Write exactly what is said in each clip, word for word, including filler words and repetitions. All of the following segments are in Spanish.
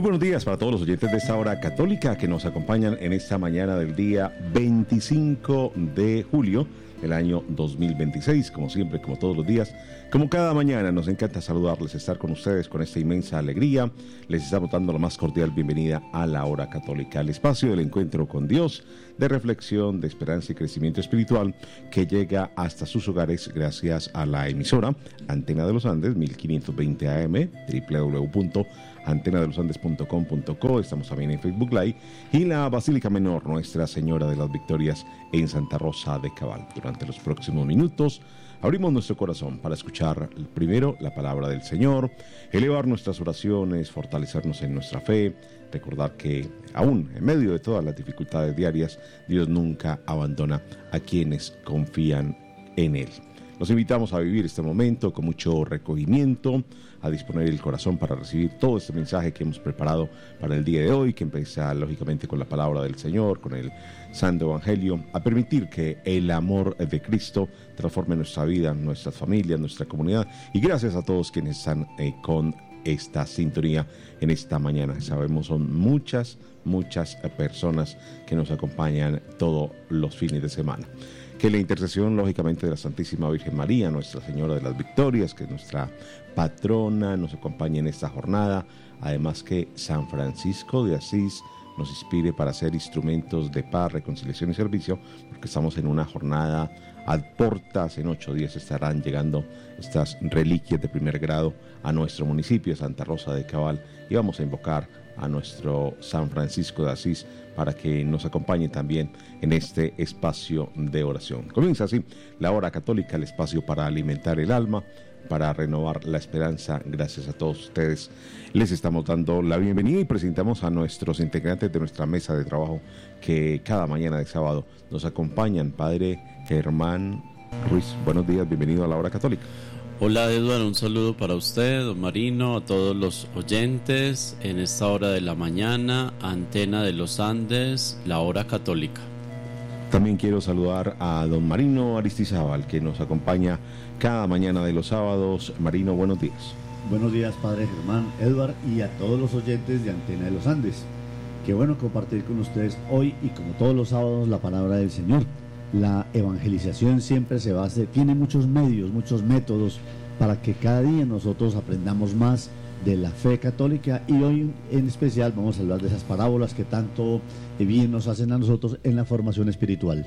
buenos días para todos los oyentes de esta hora católica que nos acompañan en esta mañana del día veinticinco de julio del año dos mil veintiséis. Como siempre, como todos los días, como cada mañana, nos encanta saludarles, estar con ustedes con esta inmensa alegría. Les estamos dando la más cordial bienvenida a la hora católica, el espacio del encuentro con Dios, de reflexión, de esperanza y crecimiento espiritual que llega hasta sus hogares gracias a la emisora Antena de los Andes mil quinientos veinte A M, doble u doble u doble u punto antena de los andes punto com punto co. Estamos también en Facebook Live y la Basílica Menor Nuestra Señora de las Victorias en Santa Rosa de Cabal. Durante los próximos minutos abrimos nuestro corazón para escuchar primero la palabra del Señor, elevar nuestras oraciones, fortalecernos en nuestra fe, recordar que aún en medio de todas las dificultades diarias, Dios nunca abandona a quienes confían en Él. Los invitamos a vivir este momento con mucho recogimiento, a disponer el corazón para recibir todo este mensaje que hemos preparado para el día de hoy, que empieza lógicamente con la palabra del Señor, con el Santo Evangelio, a permitir que el amor de Cristo transforme nuestra vida, nuestras familias, nuestra comunidad. Y gracias a todos quienes están eh, con esta sintonía en esta mañana. Sabemos son muchas, muchas personas que nos acompañan todos los fines de semana. Que la intercesión, lógicamente, de la Santísima Virgen María, Nuestra Señora de las Victorias, que es nuestra patrona, nos acompañe en esta jornada. Además que San Francisco de Asís nos inspire para ser instrumentos de paz, reconciliación y servicio, porque estamos en una jornada ad portas. En ocho días estarán llegando estas reliquias de primer grado a nuestro municipio, Santa Rosa de Cabal, y vamos a invocar a nuestro San Francisco de Asís para que nos acompañe también en este espacio de oración. Comienza así la hora católica, el espacio para alimentar el alma, para renovar la esperanza. Gracias a todos ustedes. Les estamos dando la bienvenida y presentamos a nuestros integrantes de nuestra mesa de trabajo que cada mañana de sábado nos acompañan. Padre Germán Ruiz, buenos días, bienvenido a la hora católica. Hola Edward, un saludo para usted, don Marino, a todos los oyentes en esta hora de la mañana, Antena de los Andes, la hora católica. También quiero saludar a don Marino Aristizábal, que nos acompaña cada mañana de los sábados. Marino, buenos días. Buenos días, Padre Germán, Edward, y a todos los oyentes de Antena de los Andes. Qué bueno compartir con ustedes hoy y como todos los sábados la palabra del Señor. La evangelización siempre se va a hacer, tiene muchos medios, muchos métodos para que cada día nosotros aprendamos más de la fe católica, y hoy en especial vamos a hablar de esas parábolas que tanto bien nos hacen a nosotros en la formación espiritual.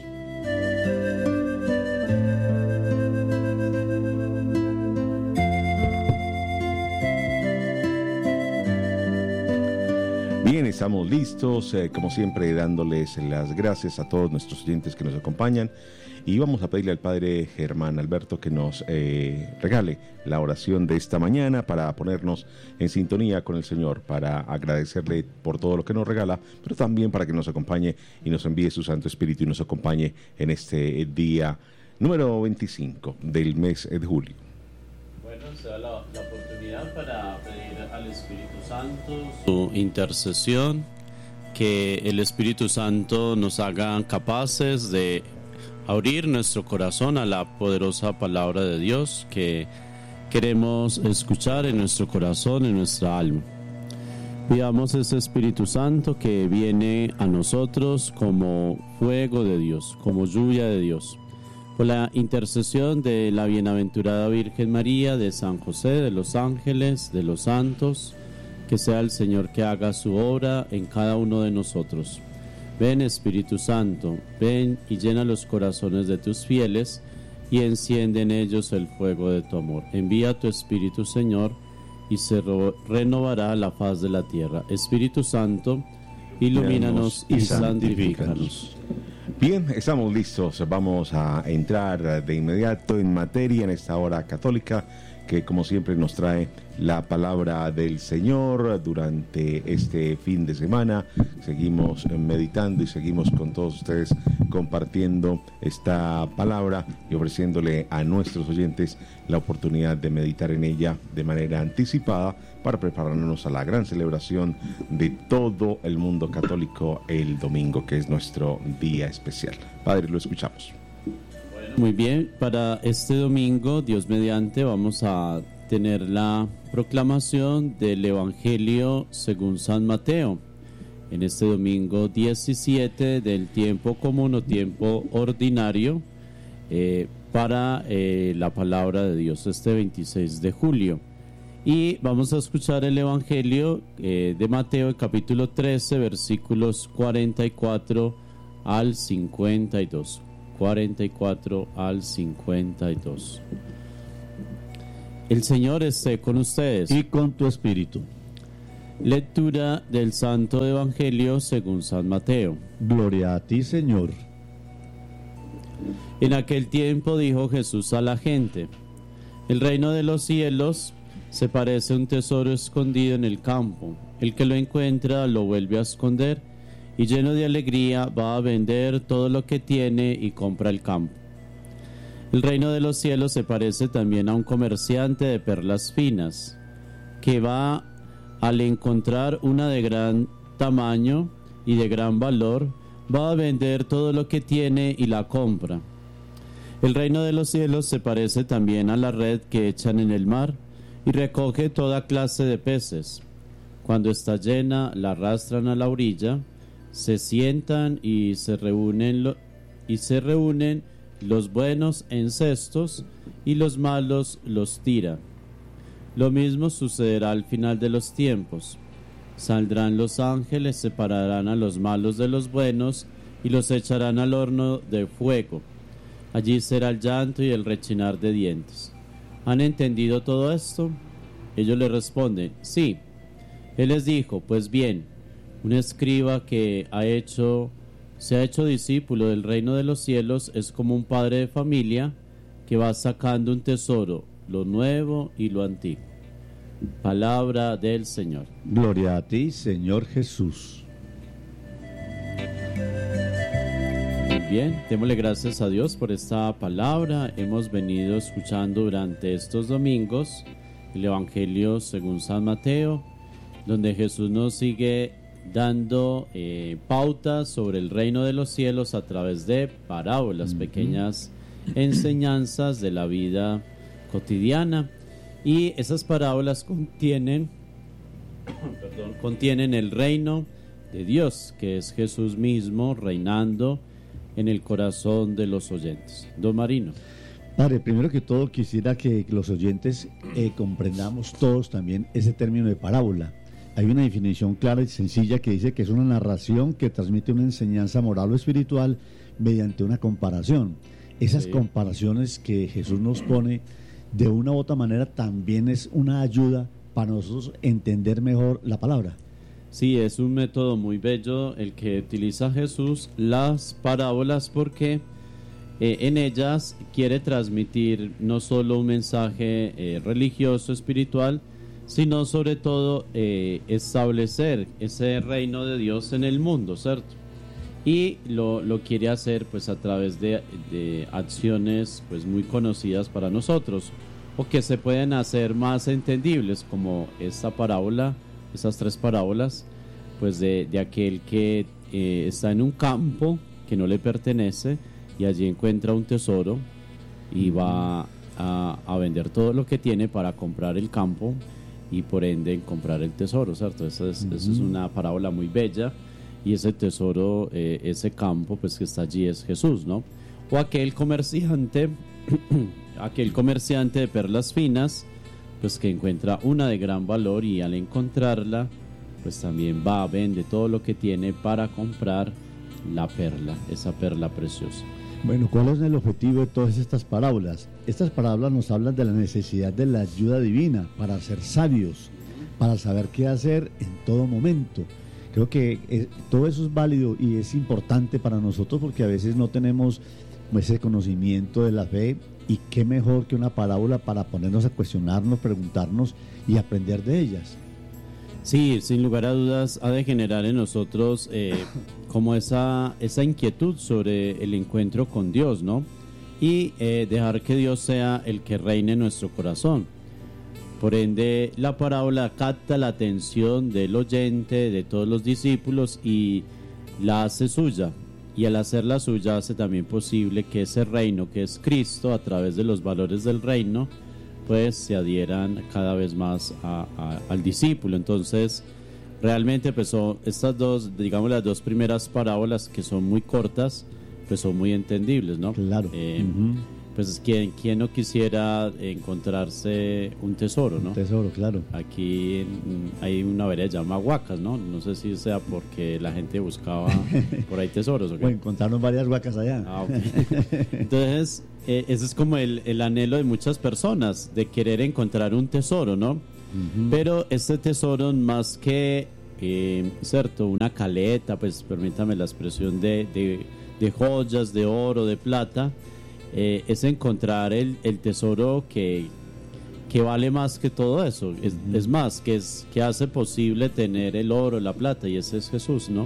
Bien, estamos listos, eh, como siempre dándoles las gracias a todos nuestros oyentes que nos acompañan, y vamos a pedirle al Padre Germán Alberto que nos eh, regale la oración de esta mañana para ponernos en sintonía con el Señor, para agradecerle por todo lo que nos regala, pero también para que nos acompañe y nos envíe su Santo Espíritu y nos acompañe en este día número veinticinco del mes de julio. Bueno, se da la, la oportunidad para pedir al Espíritu Santo su intercesión, que el Espíritu Santo nos haga capaces de abrir nuestro corazón a la poderosa palabra de Dios que queremos escuchar en nuestro corazón, en nuestra alma. Pidamos ese Espíritu Santo que viene a nosotros como fuego de Dios, como lluvia de Dios. Por la intercesión de la bienaventurada Virgen María, de San José, de los ángeles, de los santos, que sea el Señor que haga su obra en cada uno de nosotros. Ven, Espíritu Santo, ven y llena los corazones de tus fieles y enciende en ellos el fuego de tu amor. Envía tu Espíritu, Señor, y se renovará la faz de la tierra. Espíritu Santo, ilumínanos y santifícanos. Bien, estamos listos, vamos a entrar de inmediato en materia en esta hora católica que como siempre nos trae la palabra del Señor durante este fin de semana. Seguimos meditando y seguimos con todos ustedes compartiendo esta palabra y ofreciéndole a nuestros oyentes la oportunidad de meditar en ella de manera anticipada para prepararnos a la gran celebración de todo el mundo católico el domingo, que es nuestro día especial. Padre, lo escuchamos. Muy bien, para este domingo, Dios mediante, vamos a tener la proclamación del Evangelio según San Mateo en este domingo diecisiete del tiempo común o tiempo ordinario eh, para eh, la palabra de Dios este veintiséis de julio. Y vamos a escuchar el Evangelio eh, de Mateo, el capítulo trece, versículos cuarenta y cuatro al cincuenta y dos. cuarenta y cuatro al cincuenta y dos. El Señor esté con ustedes. Y con tu espíritu. Lectura del Santo Evangelio según San Mateo. Gloria a ti, Señor. En aquel tiempo dijo Jesús a la gente: el reino de los cielos se parece a un tesoro escondido en el campo. El que lo encuentra lo vuelve a esconder y lleno de alegría va a vender todo lo que tiene y compra el campo. El reino de los cielos se parece también a un comerciante de perlas finas que va, al encontrar una de gran tamaño y de gran valor, va a vender todo lo que tiene y la compra. El reino de los cielos se parece también a la red que echan en el mar y recoge toda clase de peces. Cuando está llena, la arrastran a la orilla, se sientan y se reúnen, lo, y se reúnen los buenos en cestos y los malos los tiran. Lo mismo sucederá al final de los tiempos. Saldrán los ángeles, separarán a los malos de los buenos y los echarán al horno de fuego. Allí será el llanto y el rechinar de dientes. ¿Han entendido todo esto? Ellos le responden: sí. Él les dijo: pues bien, un escriba que ha hecho, se ha hecho discípulo del reino de los cielos es como un padre de familia que va sacando un tesoro, lo nuevo y lo antiguo. Palabra del Señor. Gloria a ti, Señor Jesús. Muy bien, démosle gracias a Dios por esta palabra. Hemos venido escuchando durante estos domingos el Evangelio según San Mateo, donde Jesús nos sigue dando eh, pautas sobre el reino de los cielos a través de parábolas, uh-huh. pequeñas enseñanzas de la vida cotidiana. Y esas parábolas contienen, perdón, contienen el reino de Dios, que es Jesús mismo reinando en el corazón de los oyentes. Don Marino. Padre, primero que todo quisiera que los oyentes eh, comprendamos todos también ese término de parábola. Hay una definición clara y sencilla que dice que es una narración que transmite una enseñanza moral o espiritual mediante una comparación. Esas sí. comparaciones que Jesús nos pone de una u otra manera también es una ayuda para nosotros entender mejor la palabra. Sí, es un método muy bello el que utiliza Jesús, las parábolas, porque eh, en ellas quiere transmitir no solo un mensaje eh, religioso, espiritual, sino sobre todo eh, establecer ese reino de Dios en el mundo, ¿cierto? Y lo, lo quiere hacer pues a través de, de acciones pues muy conocidas para nosotros, o que se pueden hacer más entendibles, como esta parábola, esas tres parábolas, pues de, de aquel que eh, está en un campo que no le pertenece y allí encuentra un tesoro y va a, a vender todo lo que tiene para comprar el campo y por ende comprar el tesoro, ¿cierto? Esa es, uh-huh. esa es una parábola muy bella. Y ese tesoro, eh, ese campo pues que está allí es Jesús, ¿no? O aquel comerciante, aquel comerciante de perlas finas, pues que encuentra una de gran valor y al encontrarla, pues también va, vende todo lo que tiene para comprar la perla, esa perla preciosa. Bueno, ¿cuál es el objetivo de todas estas parábolas? Estas parábolas nos hablan de la necesidad de la ayuda divina para ser sabios, para saber qué hacer en todo momento. Creo que eh, todo eso es válido y es importante para nosotros porque a veces no tenemos ese conocimiento de la fe, y qué mejor que una parábola para ponernos a cuestionarnos, preguntarnos y aprender de ellas. Sí, sin lugar a dudas ha de generar en nosotros eh, como esa, esa inquietud sobre el encuentro con Dios, ¿no? Y eh, dejar que Dios sea el que reine en nuestro corazón. Por ende, la parábola capta la atención del oyente, de todos los discípulos, y la hace suya. Y al hacerla suya hace también posible que ese reino, que es Cristo, a través de los valores del reino, pues se adhieran cada vez más a, a, al discípulo. Entonces, realmente pues son estas dos, digamos las dos primeras parábolas que son muy cortas, pues son muy entendibles, ¿no? Claro. Eh, uh-huh. Pues ¿quién, quién no quisiera encontrarse un tesoro, ¿no? Un tesoro, claro. Aquí mm, hay una vereda que se llama Huacas, ¿no? No sé si sea porque la gente buscaba por ahí tesoros o qué. O encontraron varias huacas allá. Ah, okay. Entonces, eh, ese es como el, el anhelo de muchas personas, de querer encontrar un tesoro, ¿no? Uh-huh. Pero este tesoro, más que, eh, cierto, una caleta, pues permítame la expresión de, de, de joyas, de oro, de plata, eh, es encontrar el, el tesoro que, que vale más que todo eso. Es, uh-huh. es más, que, es, que hace posible tener el oro, la plata, y ese es Jesús, ¿no?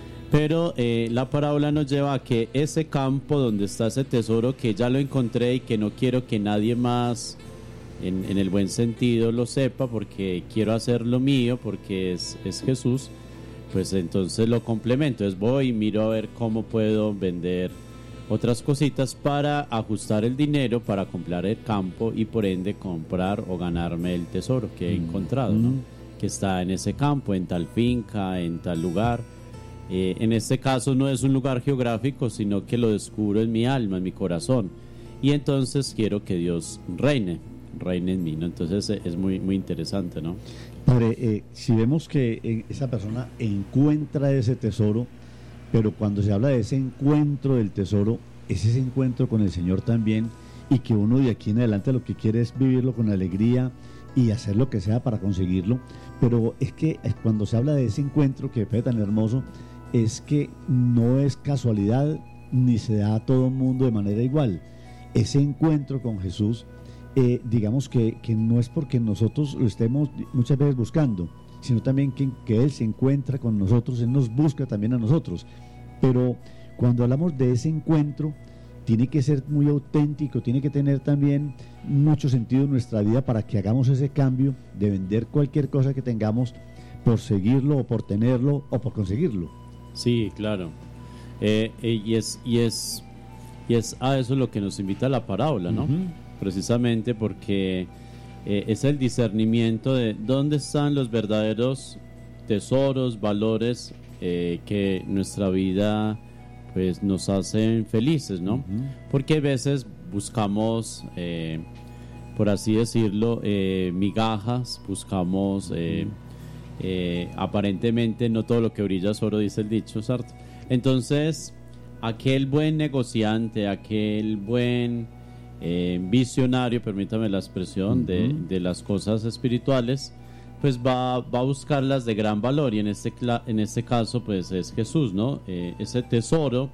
Pero eh, la parábola nos lleva a que ese campo donde está ese tesoro, que ya lo encontré y que no quiero que nadie más, en, en el buen sentido, lo sepa, porque quiero hacer lo mío, porque es, es Jesús, pues entonces lo complemento. Entonces voy y miro a ver cómo puedo vender otras cositas para ajustar el dinero, para comprar el campo y por ende comprar o ganarme el tesoro que he encontrado, ¿no? Que está en ese campo, en tal finca, en tal lugar. Eh, en este caso no es un lugar geográfico, sino que lo descubro en mi alma, en mi corazón, y entonces quiero que Dios reine, reine en mí, ¿no? Entonces eh, es muy, muy interesante, ¿no? Padre, eh, si vemos que eh, esa persona encuentra ese tesoro, pero cuando se habla de ese encuentro del tesoro, es ese encuentro con el Señor también, y que uno de aquí en adelante lo que quiere es vivirlo con alegría y hacer lo que sea para conseguirlo. Pero es que cuando se habla de ese encuentro que fue tan hermoso, es que no es casualidad ni se da a todo el mundo de manera igual. Ese encuentro con Jesús, eh, digamos que, que no es porque nosotros lo estemos muchas veces buscando, sino también que, que Él se encuentra con nosotros, Él nos busca también a nosotros. Pero cuando hablamos de ese encuentro, tiene que ser muy auténtico, tiene que tener también mucho sentido en nuestra vida para que hagamos ese cambio de vender cualquier cosa que tengamos por seguirlo o por tenerlo o por conseguirlo. Sí, claro. Eh, eh, y es y es y es a eso lo que nos invita la parábola, ¿no? Uh-huh. Precisamente porque eh, es el discernimiento de dónde están los verdaderos tesoros, valores eh, que nuestra vida pues nos hacen felices, ¿no? Uh-huh. Porque a veces buscamos, eh, por así decirlo, eh, migajas, buscamos eh, uh-huh. Eh, aparentemente no todo lo que brilla es oro, dice el dicho, ¿cierto? Entonces, aquel buen negociante, aquel buen eh, visionario, permítame la expresión, uh-huh. de, de las cosas espirituales, pues va, va a buscarlas de gran valor, y en este, en este caso pues es Jesús, ¿no? Eh, ese tesoro,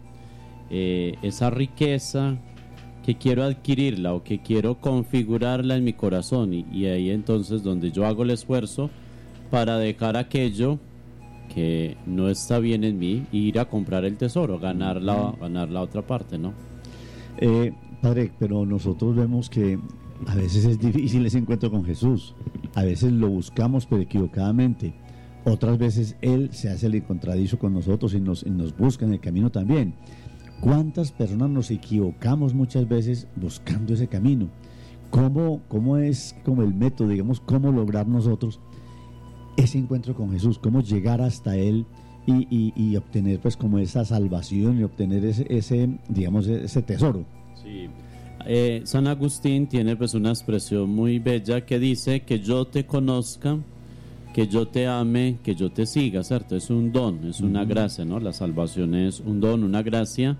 eh, esa riqueza que quiero adquirirla o que quiero configurarla en mi corazón, y, y ahí entonces donde yo hago el esfuerzo para dejar aquello que no está bien en mí e ir a comprar el tesoro, ganar la, ganar la otra parte, ¿no? Eh, padre, pero nosotros vemos que a veces es difícil ese encuentro con Jesús, a veces lo buscamos pero equivocadamente, otras veces Él se hace el encontradizo con nosotros y nos, y nos busca en el camino también. ¿Cuántas personas nos equivocamos muchas veces buscando ese camino? ¿Cómo, cómo es como el método, digamos, cómo lograr nosotros ese encuentro con Jesús, cómo llegar hasta Él y, y, y obtener pues como esa salvación y obtener ese, ese digamos, ese tesoro? Sí. Eh, San Agustín tiene pues una expresión muy bella que dice que yo te conozca, que yo te ame, que yo te siga, ¿cierto? Es un don, es una uh-huh. gracia, ¿no? La salvación es un don, una gracia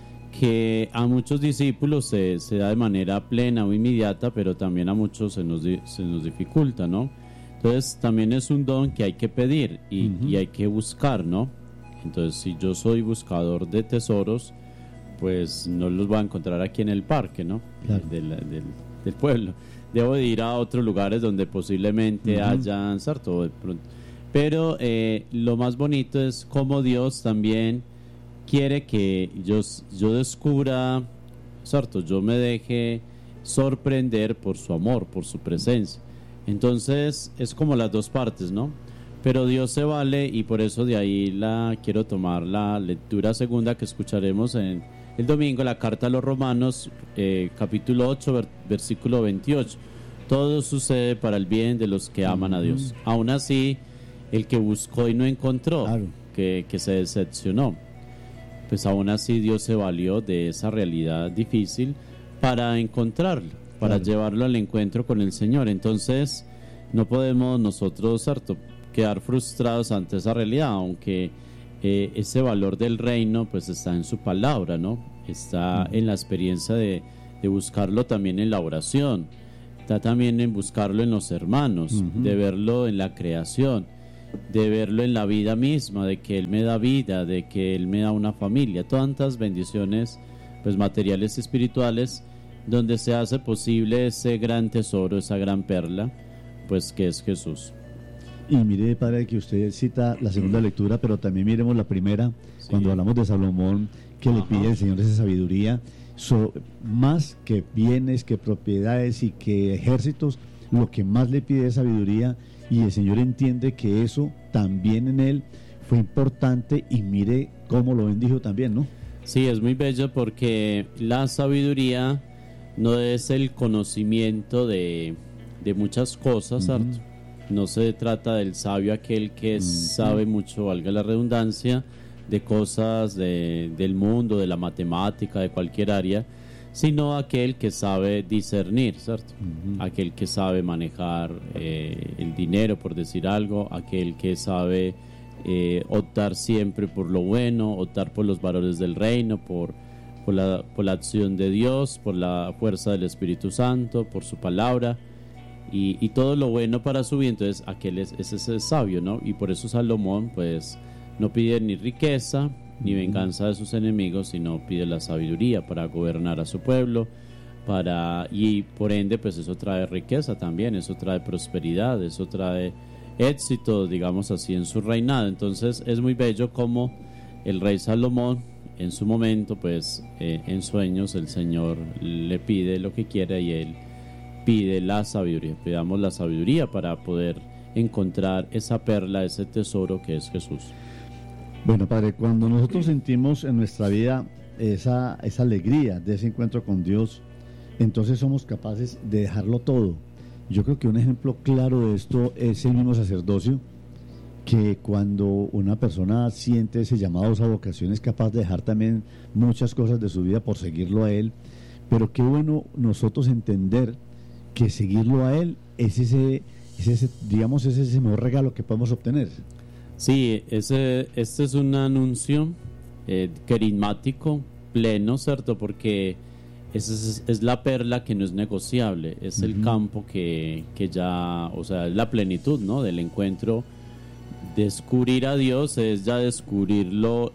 que a muchos discípulos se, se da de manera plena o inmediata, pero también a muchos se nos, se nos dificulta, ¿no? Entonces también es un don que hay que pedir y, uh-huh. y hay que buscar, ¿no? Entonces si yo soy buscador de tesoros, pues no los voy a encontrar aquí en el parque, ¿no? Claro. Del, del, del pueblo. Debo de ir a otros lugares donde posiblemente uh-huh. hayan, ¿cierto? Pero eh, lo más bonito es cómo Dios también quiere que yo, yo descubra, ¿cierto? Yo me deje sorprender por su amor, por su presencia. Entonces es como las dos partes, ¿no? Pero Dios se vale, y por eso de ahí la quiero tomar la lectura segunda que escucharemos en el domingo, la carta a los Romanos, eh, capítulo ocho, ver, versículo veintiocho. todo sucede para el bien de los que aman a Dios. Uh-huh. Aún así, el que buscó y no encontró, claro. que, que se decepcionó, pues aún así Dios se valió de esa realidad difícil para encontrarlo, para claro. llevarlo al encuentro con el Señor. Entonces, no podemos nosotros, ¿cierto?, quedar frustrados ante esa realidad, aunque eh, ese valor del reino pues está en su palabra, ¿no? Está uh-huh. en la experiencia de, de buscarlo también en la oración, está también en buscarlo en los hermanos, uh-huh. de verlo en la creación, de verlo en la vida misma, de que Él me da vida, de que Él me da una familia, tantas bendiciones pues materiales y espirituales, donde se hace posible ese gran tesoro, esa gran perla, pues que es Jesús. Y mire, padre, que usted cita la segunda lectura, pero también miremos la primera, sí. cuando hablamos de Salomón, que Ajá. le pide al Señor esa sabiduría, so, más que bienes, que propiedades y que ejércitos, lo que más le pide es sabiduría, y el Señor entiende que eso también en él fue importante, y mire cómo lo bendijo también, ¿no? Sí, es muy bello porque la sabiduría no es el conocimiento de, de muchas cosas, ¿cierto? Uh-huh. No se trata del sabio aquel que uh-huh. sabe mucho, valga la redundancia, de cosas de, del mundo, de la matemática, de cualquier área, sino aquel que sabe discernir, ¿cierto? Uh-huh. Aquel que sabe manejar eh, el dinero, por decir algo, aquel que sabe eh, optar siempre por lo bueno, optar por los valores del reino, por, por, la, por la acción de Dios, por la fuerza del Espíritu Santo, por su palabra. Y, y todo lo bueno para su bien. Entonces aquel es, ese es el sabio, ¿no? Y por eso Salomón pues no pide ni riqueza ni venganza de sus enemigos, sino pide la sabiduría para gobernar a su pueblo, para y por ende pues eso trae riqueza también, eso trae prosperidad, eso trae éxito, digamos así, en su reinado. Entonces es muy bello como el rey Salomón en su momento pues eh, en sueños el Señor le pide lo que quiere y él pide la sabiduría. Pidamos la sabiduría para poder encontrar esa perla, ese tesoro que es Jesús. Bueno, padre, cuando nosotros sentimos en nuestra vida esa, esa alegría de ese encuentro con Dios, entonces somos capaces de dejarlo todo. Yo creo que un ejemplo claro de esto es el mismo sacerdocio, que cuando una persona siente ese llamado, esa vocación, es capaz de dejar también muchas cosas de su vida por seguirlo a Él. Pero qué bueno nosotros entender que seguirlo a Él es ese, es ese, digamos, es ese mejor regalo que podemos obtener. Sí, ese, este es un anuncio eh, carismático, pleno, ¿cierto? Porque esa es, es la perla que no es negociable, es uh-huh. el campo que, que ya, o sea, es la plenitud, ¿no? Del encuentro. Descubrir a Dios es ya descubrirlo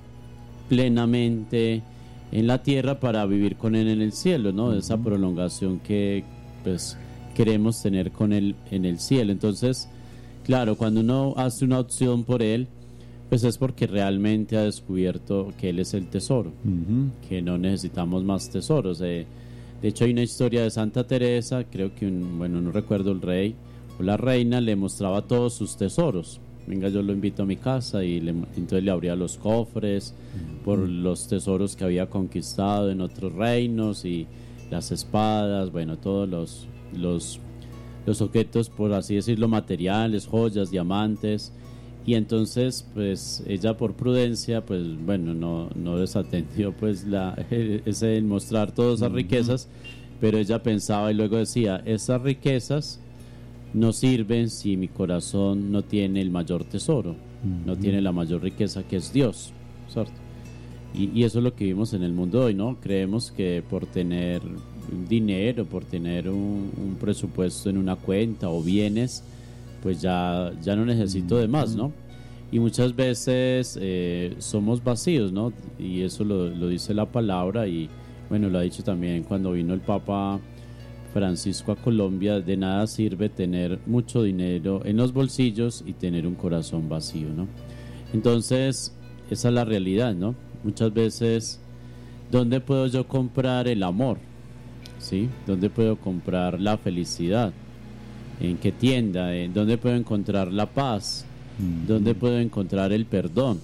plenamente en la tierra para vivir con Él en el cielo, ¿no? Uh-huh. Esa prolongación que pues queremos tener con Él en el cielo. Entonces, claro, cuando uno hace una opción por Él, pues es porque realmente ha descubierto que Él es el tesoro, uh-huh. que no necesitamos más tesoros. Eh, de hecho, hay una historia de Santa Teresa, creo que, un, bueno, no recuerdo, el rey o la reina le mostraba todos sus tesoros. Venga, yo lo invito a mi casa, y le, entonces le abría los cofres uh-huh. por los tesoros que había conquistado en otros reinos, y las espadas, bueno, todos los, los, los objetos, por así decirlo, materiales, joyas, diamantes. Y entonces pues ella, por prudencia, pues bueno, no, no desatendió pues la, ese mostrar todas esas riquezas, pero ella pensaba y luego decía: esas riquezas no sirven si mi corazón no tiene el mayor tesoro, uh-huh. no tiene la mayor riqueza, que es Dios, ¿cierto? Y, y eso es lo que vivimos en el mundo hoy, ¿no? Creemos que por tener dinero, por tener un, un presupuesto en una cuenta o bienes, pues ya, ya no necesito de más, ¿no? Y muchas veces eh, somos vacíos, ¿no? Y eso lo, lo dice la palabra, y bueno, lo ha dicho también cuando vino el Papa Francisco a Colombia: de nada sirve tener mucho dinero en los bolsillos y tener un corazón vacío, ¿no? Entonces, esa es la realidad, ¿no? Muchas veces, ¿dónde puedo yo comprar el amor? ¿Sí? ¿Dónde puedo comprar la felicidad? ¿En qué tienda? ¿En dónde puedo encontrar la paz? Mm-hmm. ¿Dónde puedo encontrar el perdón?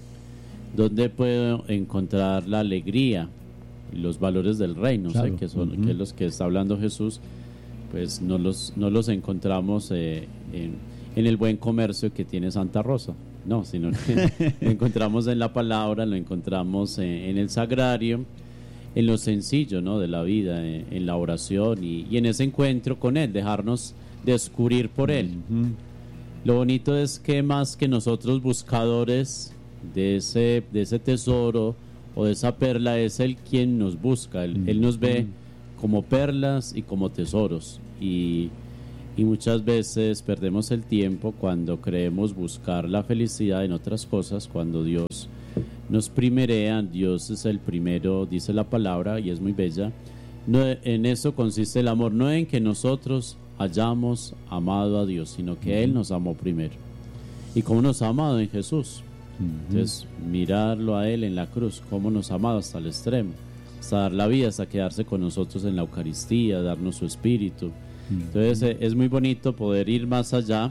¿Dónde puedo encontrar la alegría? Los valores del reino, claro. ¿sí? que son uh-huh. que los que está hablando Jesús. pues no los, no los encontramos eh, en, en el buen comercio que tiene Santa Rosa, no, sino que lo encontramos en la palabra, lo encontramos en, en el sagrario, en lo sencillo, ¿no?, de la vida, en, en la oración y, y en ese encuentro con Él, dejarnos descubrir por Él. Uh-huh. Lo bonito es que más que nosotros buscadores de ese, de ese tesoro o de esa perla, es Él quien nos busca. Él, uh-huh. Él nos ve como perlas y como tesoros, y, y muchas veces perdemos el tiempo cuando creemos buscar la felicidad en otras cosas, cuando Dios nos primerea. Dios es el primero, dice la palabra, y es muy bella. No, en eso consiste el amor, no en que nosotros hayamos amado a Dios, sino que uh-huh. Él nos amó primero. ¿Y cómo nos ha amado? En Jesús. Uh-huh. Entonces, mirarlo a Él en la cruz, cómo nos ha amado hasta el extremo, hasta dar la vida, hasta quedarse con nosotros en la Eucaristía, darnos su Espíritu. Uh-huh. Entonces, eh, es muy bonito poder ir más allá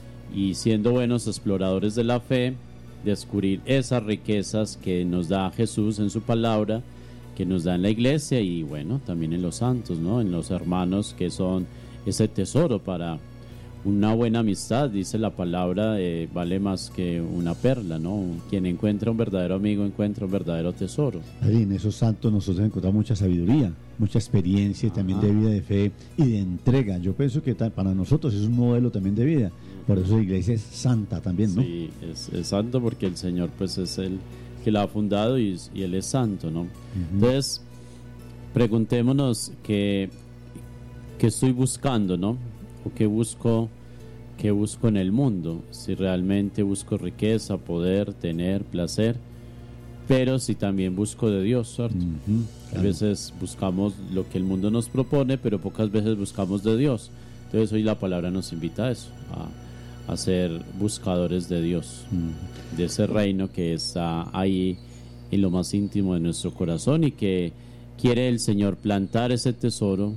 y, siendo buenos exploradores de la fe, descubrir esas riquezas que nos da Jesús en su palabra, que nos da en la iglesia y, bueno, también en los santos, ¿no?, en los hermanos, que son ese tesoro para una buena amistad. Dice la palabra, eh, vale más que una perla, ¿no? Quien encuentra un verdadero amigo encuentra un verdadero tesoro. Ahí en esos santos nosotros encontramos mucha sabiduría, mucha experiencia, y también de vida, de fe y de entrega. Yo pienso que para nosotros es un modelo también de vida. Por eso la iglesia es santa también, ¿no? Sí, es, es santo porque el Señor pues es el que la ha fundado y, y Él es santo, ¿no? Uh-huh. Entonces, preguntémonos qué, qué estoy buscando, ¿no? O qué busco, qué busco en el mundo. Si realmente busco riqueza, poder, tener, placer, pero si también busco de Dios, ¿cierto? Uh-huh, claro. A veces buscamos lo que el mundo nos propone, pero pocas veces buscamos de Dios. Entonces hoy la palabra nos invita a eso, a a ser buscadores de Dios, mm. de ese reino que está ahí en lo más íntimo de nuestro corazón, y que quiere el Señor plantar ese tesoro,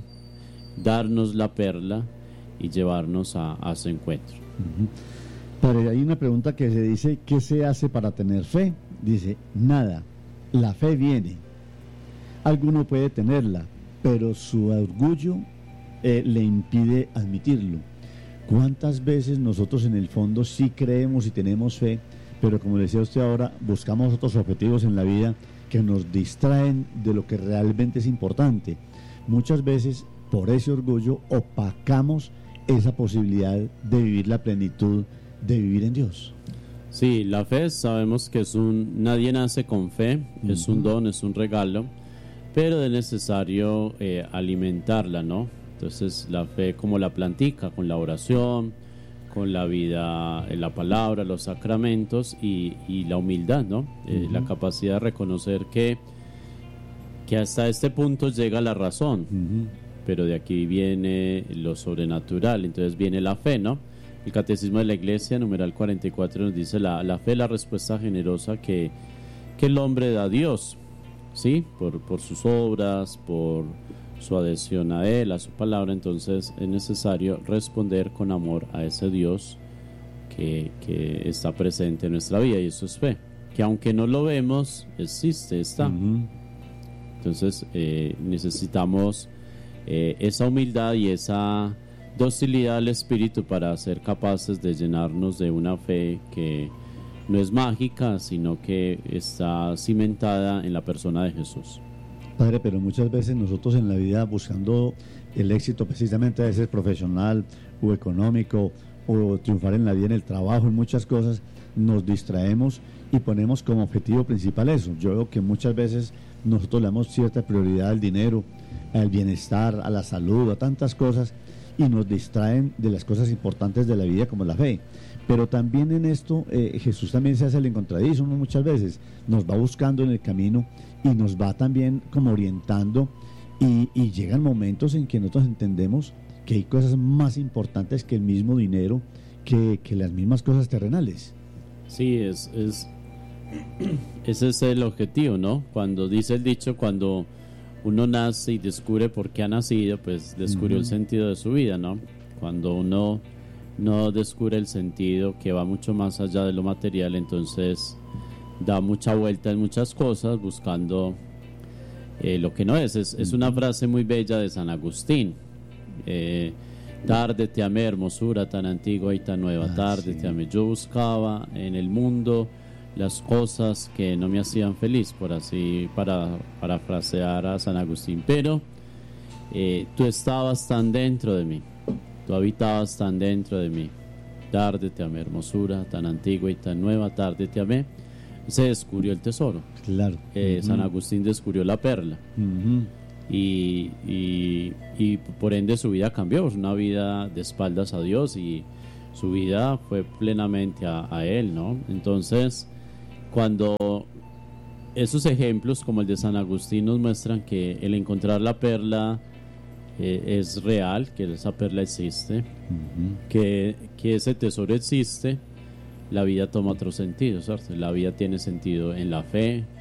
darnos la perla y llevarnos a, a su encuentro. Uh-huh. Pero hay una pregunta que se dice: ¿qué se hace para tener fe? Dice: nada, la fe viene. Alguno puede tenerla, pero su orgullo eh, le impide admitirlo. ¿Cuántas veces nosotros en el fondo sí creemos y tenemos fe, pero como decía usted ahora, buscamos otros objetivos en la vida que nos distraen de lo que realmente es importante? Muchas veces por ese orgullo opacamos esa posibilidad de vivir la plenitud, de vivir en Dios. Sí, la fe sabemos que es un, nadie nace con fe, uh-huh. es un don, es un regalo, pero es necesario eh, alimentarla, ¿no? Entonces la fe, como la plantica, con la oración, con la vida en la palabra, los sacramentos y, y la humildad, ¿no? Eh, uh-huh. La capacidad de reconocer que, que hasta este punto llega la razón, uh-huh. pero de aquí viene lo sobrenatural. Entonces viene la fe, ¿no? El Catecismo de la Iglesia, numeral cuarenta y cuatro, nos dice: la, la fe es la respuesta generosa que, que el hombre da a Dios, ¿sí? Por, por sus obras, por su adhesión a Él, a su palabra. Entonces es necesario responder con amor a ese Dios que, que está presente en nuestra vida, y eso es fe, que aunque no lo vemos, existe, está. Uh-huh. Entonces eh, necesitamos eh, esa humildad y esa docilidad al Espíritu para ser capaces de llenarnos de una fe que no es mágica, sino que está cimentada en la persona de Jesús. Padre, pero muchas veces nosotros en la vida, buscando el éxito precisamente a veces profesional o económico, o triunfar en la vida, en el trabajo, en muchas cosas, nos distraemos y ponemos como objetivo principal eso. Yo veo que muchas veces nosotros le damos cierta prioridad al dinero, al bienestar, a la salud, a tantas cosas, y nos distraen de las cosas importantes de la vida, como la fe. Pero también en esto eh, Jesús también se hace el encontradizo, ¿no? Muchas veces nos va buscando en el camino y nos va también como orientando, y, y llegan momentos en que nosotros entendemos que hay cosas más importantes que el mismo dinero, que, que las mismas cosas terrenales. Sí, es, es ese es el objetivo, ¿no? Cuando dice el dicho, cuando uno nace y descubre por qué ha nacido, pues descubrió uh-huh. el sentido de su vida, ¿no? Cuando uno no descubre el sentido, que va mucho más allá de lo material, entonces da mucha vuelta en muchas cosas buscando eh, lo que no es. Es, es una frase muy bella de San Agustín, Eh, tarde te amé, hermosura tan antigua y tan nueva. Ah, tarde sí. te amé. Yo buscaba en el mundo las cosas que no me hacían feliz, por así, para parafrasear a San Agustín, pero eh, tú estabas tan dentro de mí, tú habitabas tan dentro de mí. Tarde te amé, hermosura tan antigua y tan nueva. Tarde te amé. Se descubrió el tesoro. Claro. Eh, Ujú. San Agustín descubrió la perla. Ujú. Y, y, y por ende su vida cambió, una vida de espaldas a Dios, y su vida fue plenamente a, a Él, ¿no? Entonces, cuando esos ejemplos como el de San Agustín nos muestran que el encontrar la perla eh, es real, que esa perla existe, Ujú. que, que ese tesoro existe, la vida toma otro sentido, ¿cierto? La vida tiene sentido en la fe,